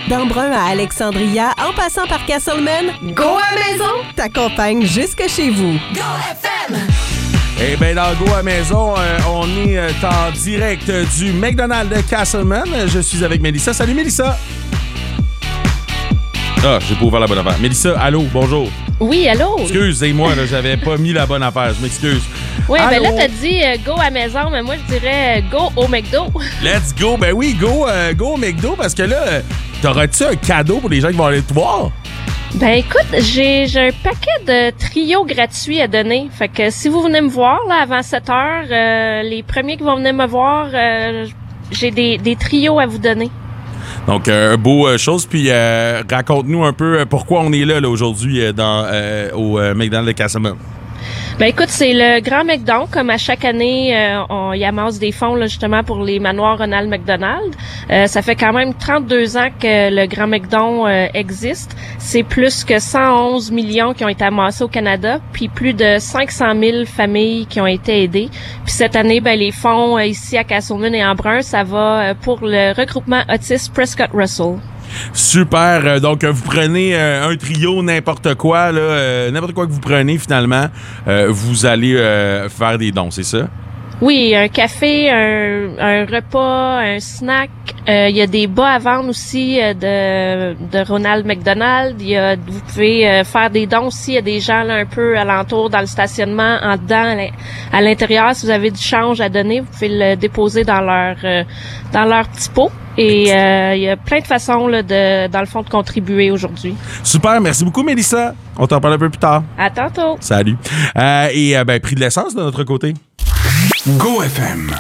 D'Embrun à Alexandria, en passant par Castleman, Go à Maison t'accompagne jusque chez vous. Go FM! Eh bien, dans Go à Maison, on est en direct du McDonald's de Castleman. Je suis avec Mélissa. Salut, Mélissa! Ah, j'ai pas ouvert la bonne affaire. Mélissa, allô, bonjour. Oui, allô? Excusez-moi, là, j'avais pas mis la bonne affaire. Je m'excuse. Oui, allô? ben là, t'as dit go à maison, mais moi, je dirais go au McDo. Let's go. Ben oui, go au McDo, parce que là, t'auras-tu un cadeau pour les gens qui vont aller te voir? Ben écoute, j'ai un paquet de trios gratuits à donner. Fait que si vous venez me voir là avant 7 heures, les premiers qui vont venir me voir, j'ai des trios à vous donner. Donc, beau chose. Puis, raconte-nous un peu pourquoi on est là aujourd'hui au McDonald's de Castleman. Ben écoute, c'est le Grand McDon. Comme à chaque année, on y amasse des fonds là, justement pour les manoirs Ronald McDonald. Ça fait quand même 32 ans que le Grand McDon existe. C'est plus que 111 millions qui ont été amassés au Canada, puis plus de 500 000 familles qui ont été aidées. Puis cette année, ben les fonds ici à Castleman et Embrun, ça va pour le regroupement Otis Prescott Russell. Super. Donc, vous prenez un trio, n'importe quoi, là, n'importe quoi que vous prenez, finalement, vous allez faire des dons, c'est ça? Oui, un café, un repas, un snack. Il y a des bas à vendre aussi de Ronald McDonald. Vous pouvez faire des dons aussi. Il y a des gens là, un peu alentour dans le stationnement, en dedans, à l'intérieur. Si vous avez du change à donner, vous pouvez le déposer dans leur petit pot. Et il y a plein de façons là, dans le fond, de contribuer aujourd'hui. Super. Merci beaucoup, Mélissa. On t'en parle un peu plus tard. À tantôt. Salut. Prix de l'essence de notre côté. Go FM.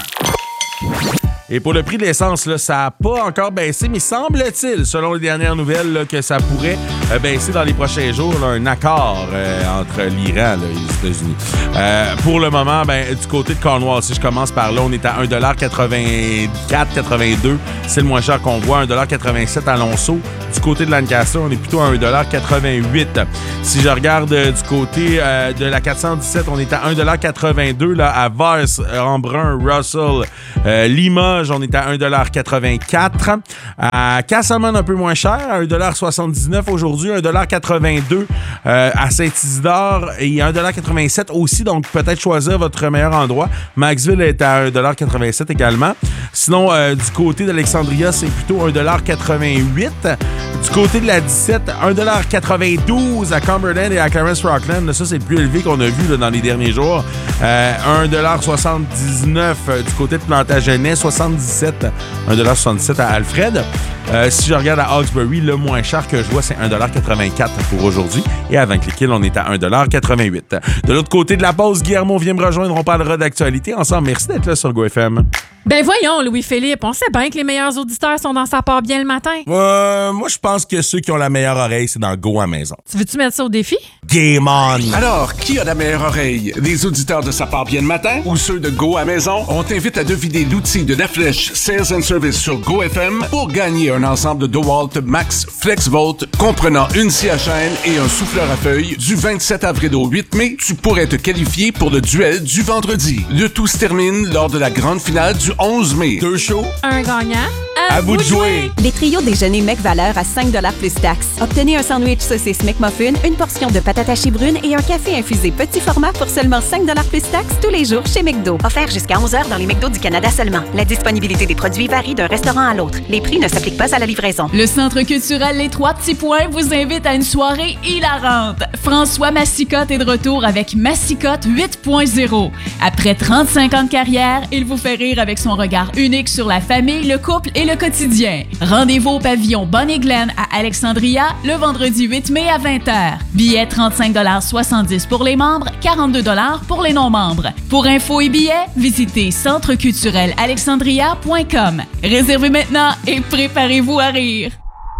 Et pour le prix de l'essence, là, ça n'a pas encore baissé, mais semble-t-il, selon les dernières nouvelles, là, que ça pourrait baisser dans les prochains jours. Là, un accord entre l'Iran et les États-Unis. Pour le moment, du côté de Cornwall, si je commence par là, on est à 1,84-82 $. C'est le moins cher qu'on voit. 1,87 $ à Lonceau. Du côté de Lancaster, on est plutôt à 1,88 $. Si je regarde du côté de la 417, on est à 1,82 $ là, à Vars, Embrun, Russell, Limoges, on est à 1,84 $. À Castleman, un peu moins cher, à 1,79 $ aujourd'hui, 1,82 $ à Saint-Isidore et 1,87 $ aussi, donc peut-être choisir votre meilleur endroit. Maxville est à 1,87 $ également. Sinon, du côté d'Alexandria, c'est plutôt 1,88 $. Du côté de la 17, 1,92 $ à Cumberland et à Clarence Rockland. Ça, c'est le plus élevé qu'on a vu là, dans les derniers jours. 1,79 $ du côté de Plantagenet, 1,77 $ à Alfred. Si je regarde à Hawkesbury, le moins cher que je vois, c'est 1,84 $ pour aujourd'hui. Et à Vankleekil, on est à 1,88 $. De l'autre côté de la pause, Guillermo vient me rejoindre. On parlera d'actualité ensemble. Merci d'être là sur GoFM. Ben voyons, Louis-Philippe, on sait bien que les meilleurs auditeurs sont dans Ça part bien le matin. Moi, je pense que ceux qui ont la meilleure oreille, c'est dans Go à Maison. Tu veux-tu mettre ça au défi? Game on! Alors, qui a la meilleure oreille? Les auditeurs de Ça part bien le matin ou ceux de Go à Maison? On t'invite à deviner l'outil de La Flèche Sales and Service sur GoFM pour gagner un ensemble de DeWalt Max FlexVolt comprenant une scie à chaîne et un souffleur à feuilles. Du 27 avril au 8 mai, tu pourrais te qualifier pour le duel du vendredi. Le tout se termine lors de la grande finale du 11 mai. 2 shows. Un gagnant. À vous de jouer! Les trios déjeuner McValeur à 5 $ plus taxes. Obtenez un sandwich saucisse McMuffin, une portion de patates hachées brunes et un café infusé petit format pour seulement 5 $ plus taxes tous les jours chez McDo. Offert jusqu'à 11h dans les McDo du Canada seulement. La disponibilité des produits varie d'un restaurant à l'autre. Les prix ne s'appliquent pas à la livraison. Le Centre culturel Les Trois Petits Points vous invite à une soirée hilarante. François Massicotte est de retour avec Massicotte 8.0. Après 35 ans de carrière, il vous fait rire avec son regard unique sur la famille, le couple et le quotidien. Rendez-vous au pavillon Bonnie Glen à Alexandria le vendredi 8 mai à 20h. Billets 35,70 $ pour les membres, 42 $ pour les non-membres. Pour infos et billets, visitez centreculturelalexandria.com. Réservez maintenant et préparez-vous à rire.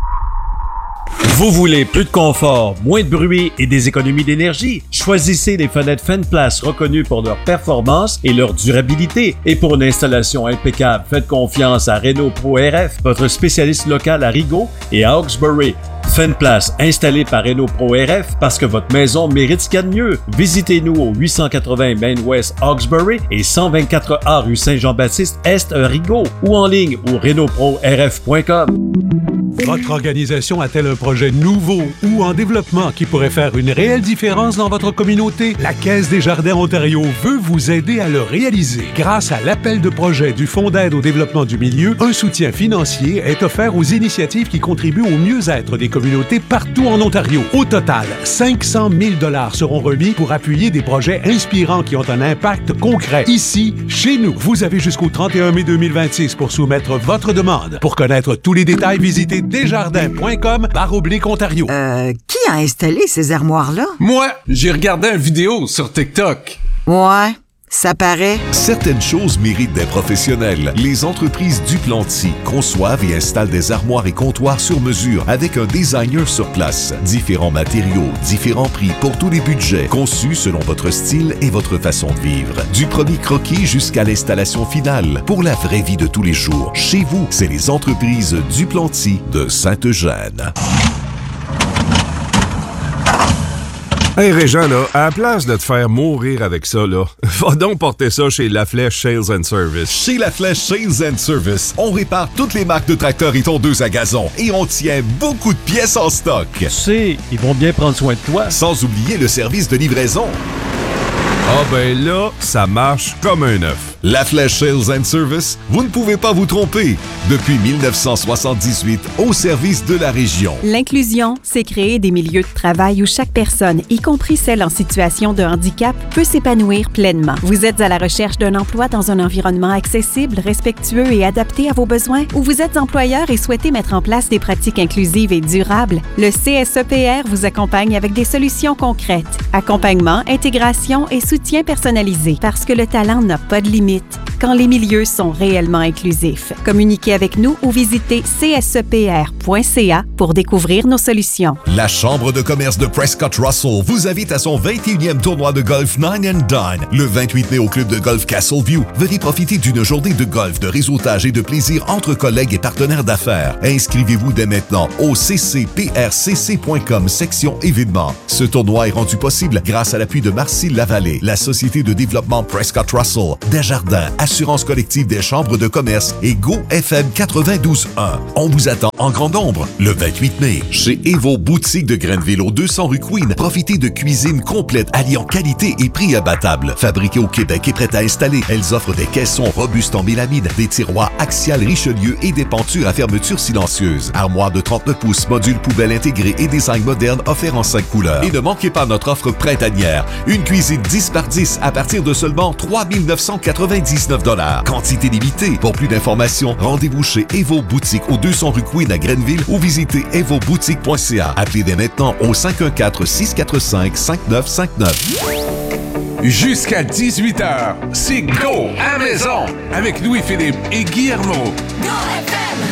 Vous voulez plus de confort, moins de bruit et des économies d'énergie? Choisissez les fenêtres Fenplast reconnues pour leur performance et leur durabilité. Et pour une installation impeccable, faites confiance à Renault Pro RF, votre spécialiste local à Rigaud et à Hawkesbury. Fenplast, installé par Renault Pro RF parce que votre maison mérite ce qu'il y a de mieux. Visitez-nous au 880 Main West Hawkesbury et 124A rue Saint-Jean-Baptiste Est Rigaud ou en ligne au renaultprorf.com. Votre organisation a-t-elle un projet nouveau ou en développement qui pourrait faire une réelle différence dans votre communauté? La Caisse des Jardins Ontario veut vous aider à le réaliser. Grâce à l'appel de projet du Fonds d'aide au développement du milieu, un soutien financier est offert aux initiatives qui contribuent au mieux-être des communautés partout en Ontario. Au total, 500 000 $ seront remis pour appuyer des projets inspirants qui ont un impact concret. Ici, chez nous, vous avez jusqu'au 31 mai 2026 pour soumettre votre demande. Pour connaître tous les détails, visitez desjardins.com/Ontario. Qui a installé ces armoires-là? Moi, j'ai regardé une vidéo sur TikTok. Ouais, ça paraît. Certaines choses méritent des professionnels. Les entreprises Duplanty conçoivent et installent des armoires et comptoirs sur mesure avec un designer sur place. Différents matériaux, différents prix pour tous les budgets, conçus selon votre style et votre façon de vivre. Du premier croquis jusqu'à l'installation finale, pour la vraie vie de tous les jours. Chez vous, c'est les entreprises Duplanty de Sainte-Eugène. Hey Régent, là, à la place de te faire mourir avec ça, là, va donc porter ça chez La Flèche Sales and Service. Chez La Flèche Sales and Service, on répare toutes les marques de tracteurs et tondeuses à gazon et on tient beaucoup de pièces en stock. Tu sais, ils vont bien prendre soin de toi. Sans oublier le service de livraison. Ah ben là, ça marche comme un œuf. La Flèche Sales and Service, vous ne pouvez pas vous tromper. Depuis 1978, au service de la région. L'inclusion, c'est créer des milieux de travail où chaque personne, y compris celle en situation de handicap, peut s'épanouir pleinement. Vous êtes à la recherche d'un emploi dans un environnement accessible, respectueux et adapté à vos besoins? Ou vous êtes employeur et souhaitez mettre en place des pratiques inclusives et durables? Le CSEPR vous accompagne avec des solutions concrètes. Accompagnement, intégration et soutien personnalisé. Parce que le talent n'a pas de limite quand les milieux sont réellement inclusifs. Communiquez avec nous ou visitez csepr.ca pour découvrir nos solutions. La Chambre de commerce de Prescott Russell vous invite à son 21e tournoi de golf 9 and Dine le 28 mai au club de golf Castleview. Venez profiter d'une journée de golf, de réseautage et de plaisir entre collègues et partenaires d'affaires. Inscrivez-vous dès maintenant au ccprcc.com section événements. Ce tournoi est rendu possible grâce à l'appui de Marcille Lavallée, la Société de développement Prescott Russell, Desjardins, Assurance collective des chambres de commerce et Go FM 92.1. On vous attend en grand nombre le 28 mai. Chez Evo Boutique de Grenville, au 200 rue Queen, profitez de cuisine complète alliant qualité et prix abattable. Fabriquée au Québec et prête à installer, elles offrent des caissons robustes en mélamine, des tiroirs Axial Richelieu et des pentures à fermeture silencieuse. Armoire de 39 pouces, module poubelle intégré et design moderne offert en 5 couleurs. Et ne manquez pas notre offre printanière. Une cuisine 10 par 10 à partir de seulement 3 999 $. Quantité limitée. Pour plus d'informations, rendez-vous chez Evo Boutique au 200 rue Queen à Grenville ou visitez evoboutique.ca. Appelez dès maintenant au 514-645-5959. Jusqu'à 18h, c'est Go à la maison avec Louis-Philippe et Guillermo. Go FM!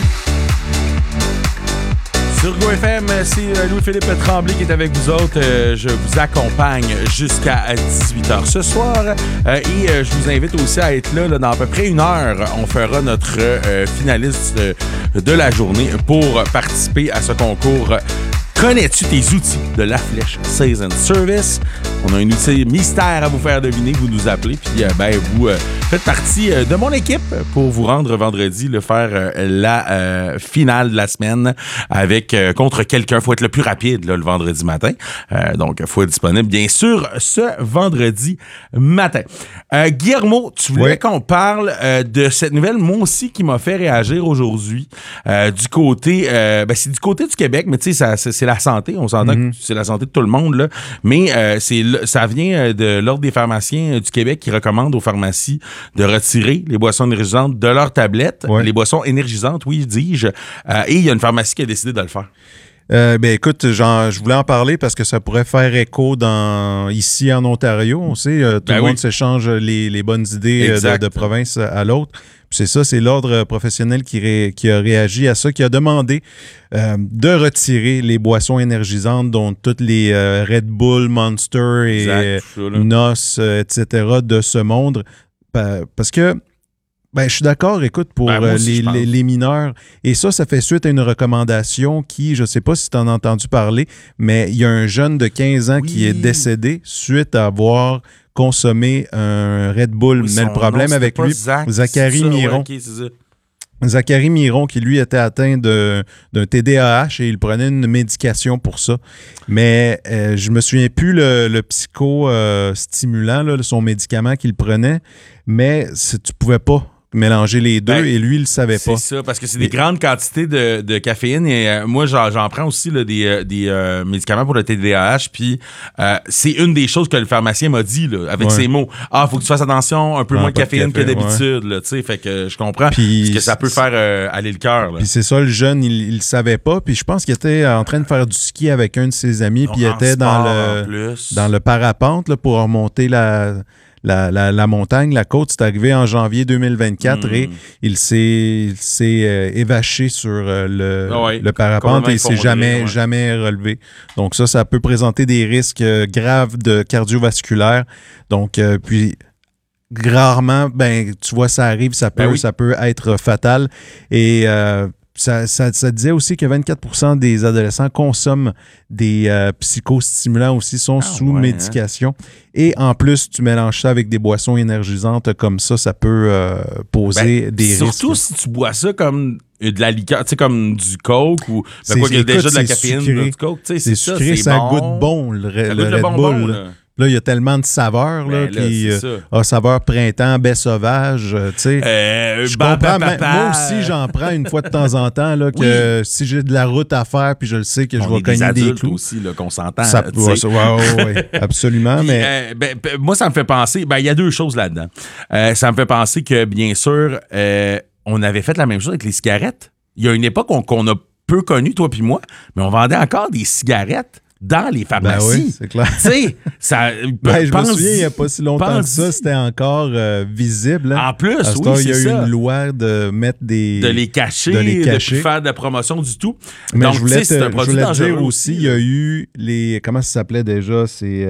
Sur Go FM, c'est Louis-Philippe Tremblay qui est avec vous autres. Je vous accompagne jusqu'à 18h ce soir. Et je vous invite aussi à être là dans à peu près une heure. On fera notre finaliste de la journée pour participer à ce concours. Connais-tu tes outils de La Flèche Sales and Service? On a un outil mystère à vous faire deviner. Vous nous appelez, puis vous faites partie de mon équipe pour vous rendre vendredi, faire la finale de la semaine avec contre quelqu'un. Il faut être le plus rapide le vendredi matin. Donc, il faut être disponible, bien sûr, ce vendredi matin. Guillermo, tu voulais qu'on parle de cette nouvelle, moi aussi, qui m'a fait réagir aujourd'hui. Du côté, c'est du côté du Québec, mais tu sais, c'est la santé. On s'entend que c'est la santé de tout le monde, là. Mais ça vient de l'Ordre des pharmaciens du Québec qui recommande aux pharmacies de retirer les boissons énergisantes de leurs tablettes. Ouais. Les boissons énergisantes, oui, dis-je. Et il y a une pharmacie qui a décidé de le faire. Écoute, je voulais en parler parce que ça pourrait faire écho ici en Ontario. On sait, tout le monde s'échange les bonnes idées de province à l'autre. Puis c'est ça, c'est l'ordre professionnel qui a réagi à ça, qui a demandé de retirer les boissons énergisantes, dont toutes les Red Bull, Monster et NOS, etc. de ce monde. Parce que je suis d'accord, écoute, pour les mineurs. Et ça fait suite à une recommandation qui, je ne sais pas si tu en as entendu parler, mais il y a un jeune de 15 ans qui est décédé suite à avoir consommé un Red Bull. Mais le problème avec lui, Zachary Miron. Zachary Miron, qui lui était atteint d'un TDAH et il prenait une médication pour ça. Mais je me souviens plus le psychostimulant, son médicament qu'il prenait, mais tu pouvais pas mélanger les deux et lui, il le savait pas. C'est ça, parce que c'est des grandes quantités de caféine et moi, j'en prends aussi là, des médicaments pour le TDAH, puis c'est une des choses que le pharmacien m'a dit là, avec ses mots. Ah, faut que tu fasses attention, un peu moins de caféine que d'habitude, là, tu sais, fait que je comprends ce que ça peut faire aller le cœur. Puis c'est ça, le jeune, il le savait pas, puis je pense qu'il était en train de faire du ski avec un de ses amis, puis il était dans le parapente là, pour remonter la montagne, la côte. C'est arrivé en janvier 2024 et il s'est évaché sur le parapente et il s'est jamais relevé. Donc ça peut présenter des risques graves de cardiovasculaire. Donc, puis rarement, tu vois, ça arrive, ça peut être fatal. Et ça disait aussi que 24% des adolescents consomment des psychostimulants aussi, sont sous médication. Et en plus, tu mélanges ça avec des boissons énergisantes comme ça peut poser des risques. Surtout si tu bois ça comme de la liqueur, tu sais, comme du coke ou quoi, qu'il y a déjà de la caféine dans du coke. C'est sucré, ça goûte bon, le Red Bull. Là, il y a tellement de saveurs saveur printemps, baie sauvage, tu sais. Je comprends. Moi aussi, j'en prends une fois de temps en temps là, que si j'ai de la route à faire puis je le sais que je vais cogner des clous. Aussi là, qu'on s'entend. Oui, absolument. Puis, mais moi, ça me fait penser. Il y a deux choses là-dedans. Ça me fait penser que bien sûr, on avait fait la même chose avec les cigarettes. Il y a une époque qu'on a peu connue, toi puis moi, mais on vendait encore des cigarettes dans les pharmacies. Oui, c'est clair. Tu sais, ça. Je me souviens, il n'y a pas si longtemps que ça, c'était encore visible. En plus, il y a eu une loi de mettre des. De les cacher, de plus faire de la promotion du tout. Mais donc, je voulais dire aussi, il y a eu les. Comment ça s'appelait déjà?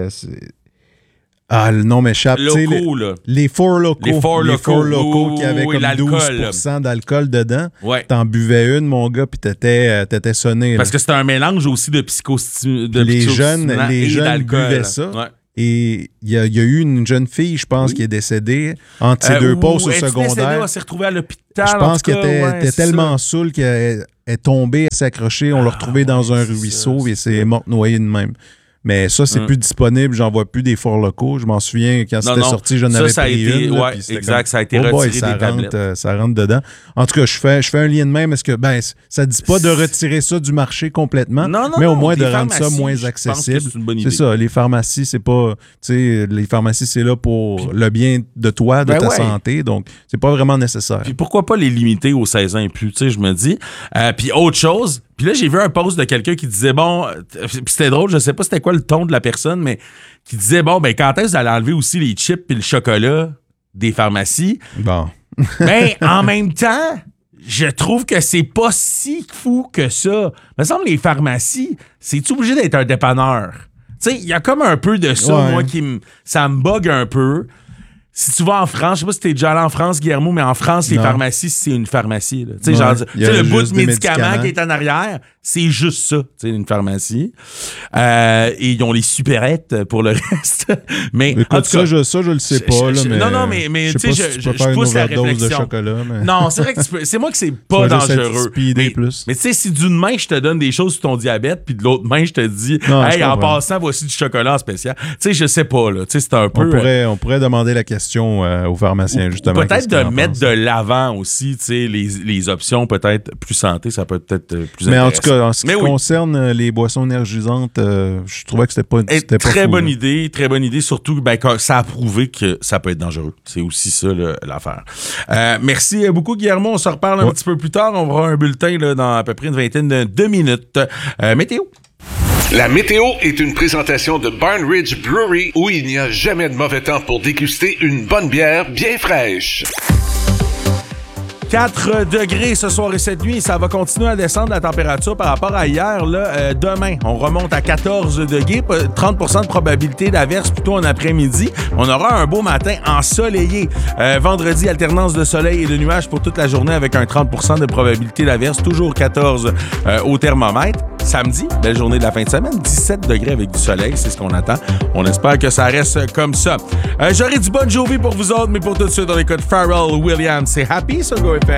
Le nom m'échappe. Les Four Loko. Les Four Loko qui avaient comme 12% d'alcool dedans. Ouais. T'en buvais une, mon gars, puis t'étais sonné. Parce que c'était un mélange aussi de les jeunes buvaient ça. Ouais. Et il y a eu une jeune fille, je pense, qui est décédée entre ses deux pauses au secondaire. Elle s'est retrouvée à l'hôpital. Je pense qu'elle était tellement saoule qu'elle est tombée, elle s'est accrochée. On l'a retrouvée dans un ruisseau et c'est morte noyée de même. Mais ça, c'est plus disponible. J'en vois plus des Four Loko. Je m'en souviens, quand c'était sorti, j'en avais pris une. Oui, exact. Ça a été retiré des tablettes. Ça rentre dedans. En tout cas, je fais un lien de même. Est-ce que ça ne dit pas de retirer ça du marché complètement, mais au moins de rendre ça moins accessible. C'est ça. Les pharmacies, c'est pas... Les pharmacies, c'est là pour le bien de toi, de ta santé. Donc, c'est pas vraiment nécessaire. Puis pourquoi pas les limiter aux 16 ans et plus, je me dis. Puis autre chose... Puis là, j'ai vu un post de quelqu'un qui disait, puis c'était drôle, je sais pas c'était quoi le ton de la personne, mais qui disait, quand est-ce que vous allez enlever aussi les chips et le chocolat des pharmacies? Bon. En même temps, je trouve que c'est pas si fou que ça. Il me semble que les pharmacies, c'est-tu obligé d'être un dépanneur? Tu sais, il y a comme un peu de ça, moi, ça me bug un peu. Si tu vas en France, je sais pas si t'es déjà allé en France, Guillermo, mais en France, les pharmacies, c'est une pharmacie. Tu sais, le bout de médicaments qui est en arrière, c'est juste ça, une pharmacie. Et ils ont les supérettes pour le reste. Mais écoute, en tout cas, ça, je le sais pas. Mais tu sais, je pousse la réflexion. De chocolat, mais... Non, c'est vrai que c'est moi que c'est pas dangereux. Mais tu sais, si d'une main, je te donne des choses sur ton diabète, puis de l'autre main, je te dis, en passant, voici du chocolat en spécial. Tu sais, je sais pas, là. Tu sais, c'est un peu... On pourrait demander la question aux pharmaciens, justement. Peut-être de mettre de l'avant aussi, tu sais, les options peut-être plus santé, ça peut être plus intéressant. Mais en tout cas, en ce qui concerne les boissons énergisantes, je trouvais que c'était pas très bonne idée, très bonne idée, surtout quand ça a prouvé que ça peut être dangereux. C'est aussi ça l'affaire. Merci beaucoup, Guillermo. On se reparle un petit peu plus tard. On aura un bulletin là, dans à peu près une vingtaine de minutes. Météo. La météo est une présentation de Barn Ridge Brewery où il n'y a jamais de mauvais temps pour déguster une bonne bière bien fraîche. 4 degrés ce soir et cette nuit. Ça va continuer à descendre la température par rapport à hier. Là, demain, on remonte à 14 degrés. 30% de probabilité d'averse plutôt en après-midi. On aura un beau matin ensoleillé. Vendredi, alternance de soleil et de nuages pour toute la journée avec un 30% de probabilité d'averse. Toujours 14 au thermomètre. Samedi, belle journée de la fin de semaine. 17 degrés avec du soleil. C'est ce qu'on attend. On espère que ça reste comme ça. J'aurai du Bon Jovi pour vous autres, mais pour tout de suite, on écoute Pharrell Williams. C'est Happy sur GoFM.